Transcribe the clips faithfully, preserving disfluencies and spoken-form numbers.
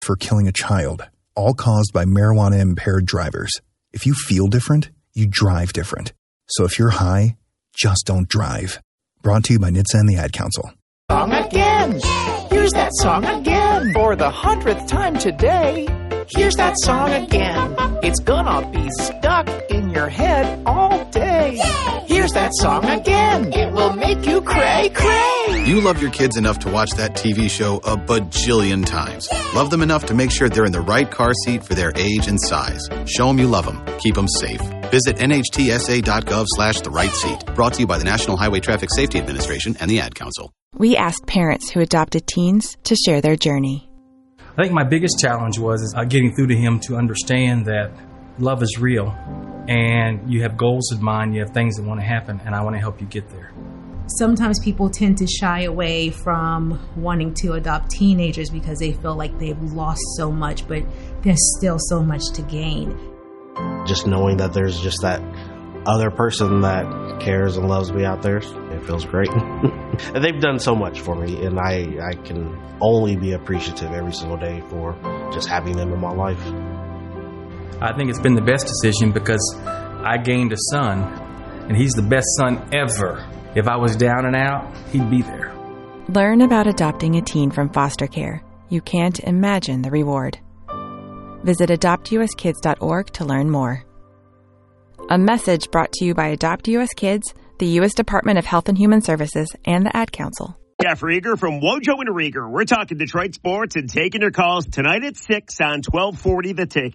for killing a child, all caused by marijuana-impaired drivers. If you feel different, you drive different. So if you're high, just don't drive. Brought to you by N H T S A and the Ad Council. Song again. Here's that song again. For the hundredth time today. Here's that song again. It's gonna be stuck in your head all day. Here's that song again. It will make you cray cray. You love your kids enough to watch that T V show a bajillion times. Love them enough to make sure they're in the right car seat for their age and size. Show them you love them. Keep them safe. Visit N H T S A dot gov slash the right seat. Brought to you by the National Highway Traffic Safety Administration and the Ad Council. We asked parents who adopted teens to share their journey. I think my biggest challenge was is, uh, getting through to him to understand that love is real and you have goals in mind, you have things that want to happen, and I want to help you get there. Sometimes people tend to shy away from wanting to adopt teenagers because they feel like they've lost so much, but there's still so much to gain. Just knowing that there's just that other person that cares and loves me out there, it feels great. And they've done so much for me, and I, I can only be appreciative every single day for just having them in my life. I think it's been the best decision because I gained a son, and he's the best son ever. If I was down and out, he'd be there. Learn about adopting a teen from foster care. You can't imagine the reward. Visit adopt u s kids dot org to learn more. A message brought to you by Adopt U S Kids, the U S Department of Health and Human Services, and the Ad Council. Jeff Rieger from Wojo and Rieger. We're talking Detroit sports and taking your calls tonight at six on twelve forty The Ticket.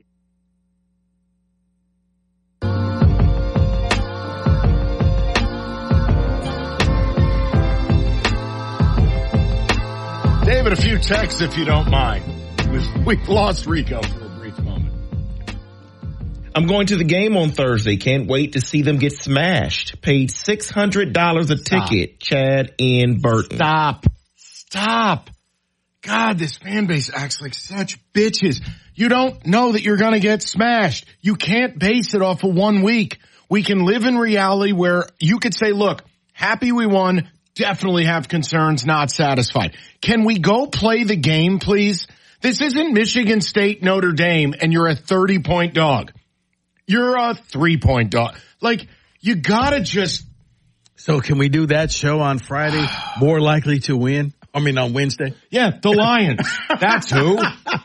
David, a few texts if you don't mind. We've lost Rico for a brief moment. I'm going to the game on Thursday. Can't wait to see them get smashed. Paid six hundred dollars a Stop. ticket. Chad in Burton. Stop. Stop. God, this fan base acts like such bitches. You don't know that you're going to get smashed. You can't base it off of one week. We can live in reality where you could say, look, happy we won, definitely have concerns, not satisfied. Can we go play the game, please? This isn't Michigan State, Notre Dame, and you're a thirty-point dog. You're a three-point dog. Like, you gotta just... So can we do that show on Friday? More likely to win? I mean, on Wednesday? Yeah, the Lions. That's who.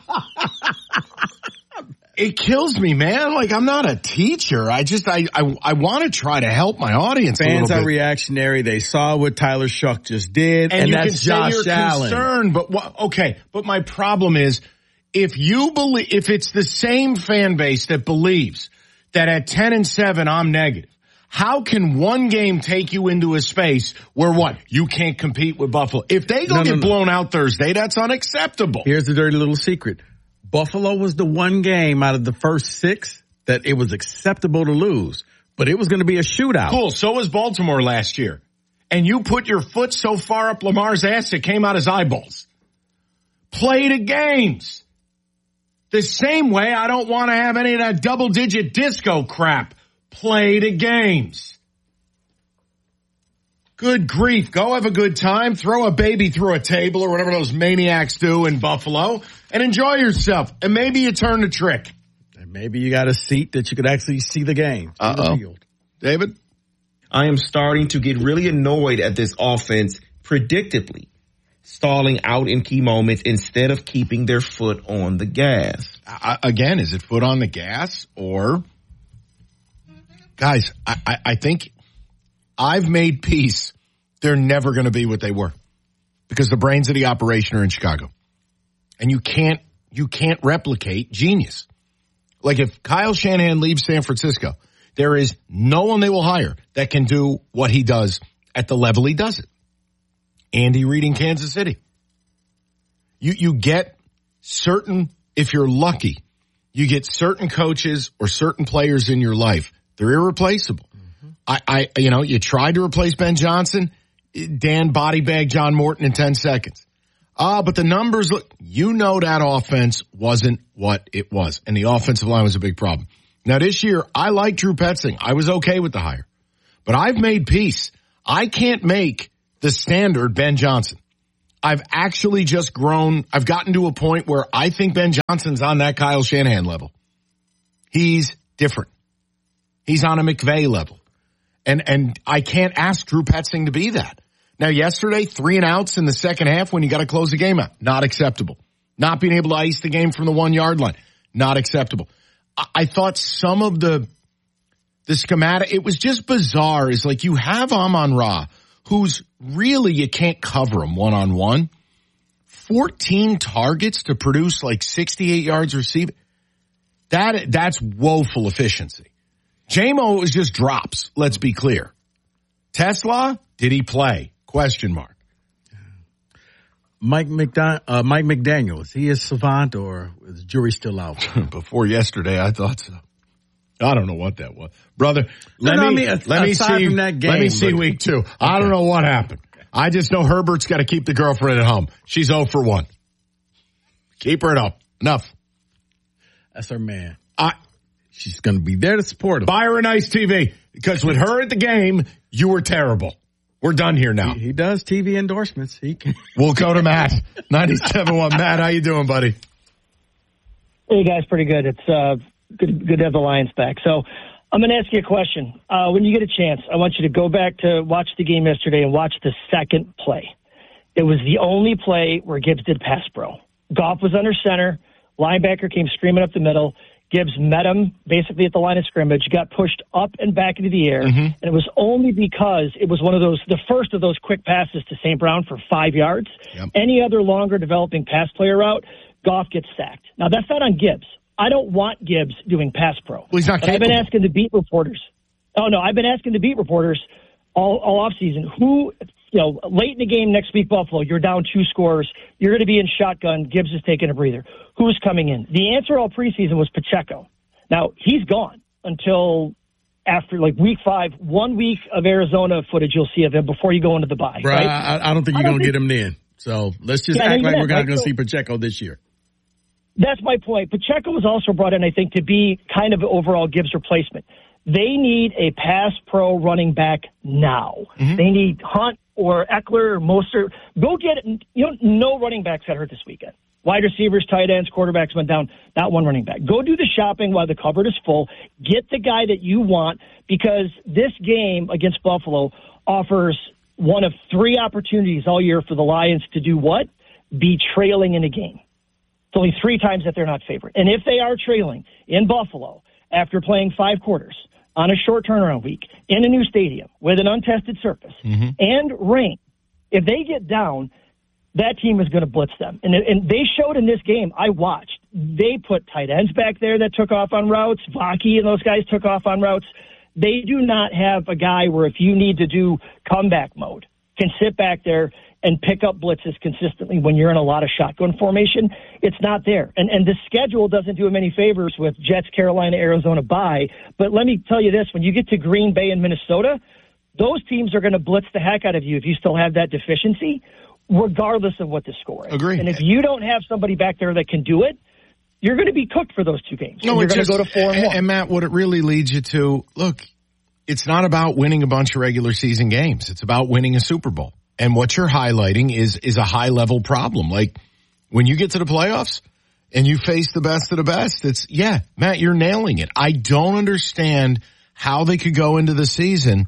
It kills me, man. Like, I'm not a teacher. I just, I, I, I want to try to help my audience a Fans little are bit. reactionary. They saw what Tyler Shuck just did, And, and you that's can say Josh you're Allen. concerned, but what, okay. But my problem is, if you believe, if it's the same fan base that believes that at ten and seven I'm negative, how can one game take you into a space where what? You can't compete with Buffalo. If they go No, no, get no. blown out Thursday, that's unacceptable. Here's the dirty little secret. Buffalo was the one game out of the first six that it was acceptable to lose, but it was going to be a shootout. Cool. So was Baltimore last year. And you put your foot so far up Lamar's ass it came out his eyeballs. Play the games. The same way I don't want to have any of that double-digit disco crap. Play the games. Good grief. Go have a good time. Throw a baby through a table or whatever those maniacs do in Buffalo and enjoy yourself. And maybe you turn the trick. And maybe you got a seat that you could actually see the game. See the Uh-oh. field. David? I am starting to get really annoyed at this offense predictably, stalling out in key moments instead of keeping their foot on the gas. Uh, again, is it foot on the gas or... Guys, I, I, I think I've made peace. They're never going to be what they were because the brains of the operation are in Chicago. And you can't, you can't replicate genius. Like if Kyle Shanahan leaves San Francisco, there is no one they will hire that can do what he does at the level he does it. Andy Reid in Kansas City. You, you get certain, if you're lucky, you get certain coaches or certain players in your life. They're irreplaceable. Mm-hmm. I, I, you know, you tried to replace Ben Johnson, Dan body bag John Morton in ten seconds. Ah, uh, but the numbers look, you know that offense wasn't what it was. And the offensive line was a big problem. Now this year, I like Drew Petzing. I was okay with the hire. But I've made peace. I can't make the standard Ben Johnson. I've actually just grown. I've gotten to a point where I think Ben Johnson's on that Kyle Shanahan level. He's different. He's on a McVay level. And, and I can't ask Drew Petzing to be that. Now, yesterday, three and outs in the second half when you got to close the game out. Not acceptable. Not being able to ice the game from the one yard line. Not acceptable. I, I thought some of the, the schematic, it was just bizarre. It's like you have Amon-Ra, who's really, you can't cover him one on one. fourteen targets to produce like sixty-eight yards receiving. That, that's woeful efficiency. J-Mo was just drops. Let's be clear. Tesla, did he play? Question mark. Mike McDon- uh, Mike McDaniel, is he a savant or is the jury still out? Before yesterday, I thought so. I don't know what that was. Brother, let no, me, no, I mean, let me see, from that game, let me see but, week two. Okay. I don't know what happened. I just know Herbert's got to keep the girlfriend at home. She's oh for one. Keep her at home. Enough. That's her man. I, She's going to be there to support him. Buy her a nice T V because with her at the game, you were terrible. We're done here now. He, he does T V endorsements. He can. We'll go to Matt. ninety-seven point one. Matt, how you doing, buddy? Hey, guys, pretty good. It's uh, good, good to have the Lions back. So I'm going to ask you a question. Uh, when you get a chance, I want you to go back to watch the game yesterday and watch the second play. It was the only play where Gibbs did pass pro. Goff was under center. Linebacker came screaming up the middle. Gibbs met him basically at the line of scrimmage, got pushed up and back into the air, mm-hmm. and it was only because it was one of those, the first of those quick passes to Saint Brown for five yards. Yep. Any other longer developing pass player route, Goff gets sacked. Now, that's not on Gibbs. I don't want Gibbs doing pass pro. Well, he's not but I've been asking the beat reporters. Oh, no, I've been asking the beat reporters all, all offseason, who, you know, late in the game next week, Buffalo, you're down two scores, you're going to be in shotgun, Gibbs is taking a breather. Who's coming in? The answer all preseason was Pacheco. Now, he's gone until after, like, week five, one week of Arizona footage you'll see of him before you go into the bye. Bro, right? I, I don't think you're going to get him then. So let's just yeah, act like that, we're not right? going to so, see Pacheco this year. That's my point. Pacheco was also brought in, I think, to be kind of an overall Gibbs replacement. They need a pass pro running back now. Mm-hmm. They need Hunt or Eckler or Mostert. Go get it. You know, no running backs got hurt this weekend. Wide receivers, tight ends, quarterbacks went down. Not one running back. Go do the shopping while the cupboard is full. Get the guy that you want, because this game against Buffalo offers one of three opportunities all year for the Lions to do what? Be trailing in a game. It's only three times that they're not favored. And if they are trailing in Buffalo after playing five quarters on a short turnaround week in a new stadium with an untested surface mm-hmm. and rain, if they get down, that team is going to blitz them. And, and they showed in this game, I watched, they put tight ends back there that took off on routes. Vaki and those guys took off on routes. They do not have a guy where if you need to do comeback mode, can sit back there and pick up blitzes consistently when you're in a lot of shotgun formation. It's not there. And and the schedule doesn't do him any favors with Jets, Carolina, Arizona bye. But let me tell you this, when you get to Green Bay and Minnesota, those teams are going to blitz the heck out of you if you still have that deficiency, regardless of what the score is. Agree. And if you don't have somebody back there that can do it, you're going to be cooked for those two games. No, you're going just, to go to four and, and one. And Matt, what it really leads you to, look, it's not about winning a bunch of regular season games. It's about winning a Super Bowl. And what you're highlighting is is a high-level problem. Like, when you get to the playoffs and you face the best of the best, it's, yeah, Matt, you're nailing it. I don't understand how they could go into the season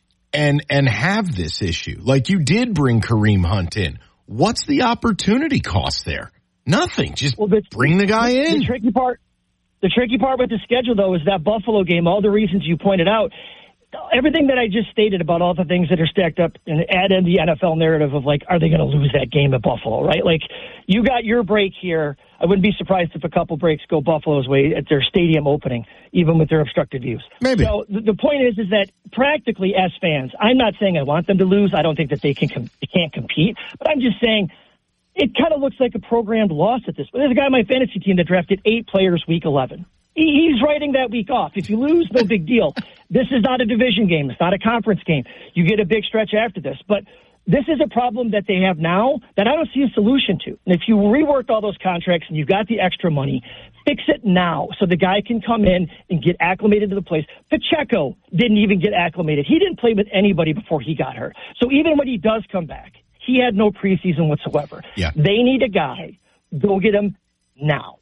and and have this issue. Like, you did bring Kareem Hunt in. What's the opportunity cost there? Nothing. Just well, the, bring the guy the, in. The tricky part, the tricky part with the schedule, though, is that Buffalo game, all the reasons you pointed out, everything that I just stated about all the things that are stacked up, and add in the N F L narrative of, like, are they going to lose that game at Buffalo, right? Like, you got your break here. I wouldn't be surprised if a couple breaks go Buffalo's way at their stadium opening, even with their obstructed views. Maybe. So the, the point is, is that practically as fans, I'm not saying I want them to lose. I don't think that they can com- they can't compete. But I'm just saying it kind of looks like a programmed loss at this point. There's a guy on my fantasy team that drafted eight players week eleven. He's writing that week off. If you lose, no big deal. This is not a division game. It's not a conference game. You get a big stretch after this. But this is a problem that they have now that I don't see a solution to. And if you reworked all those contracts and you've got the extra money, fix it now so the guy can come in and get acclimated to the place. Pacheco didn't even get acclimated. He didn't play with anybody before he got hurt. So even when he does come back, He had no preseason whatsoever. Yeah. They need a guy. Go get him now.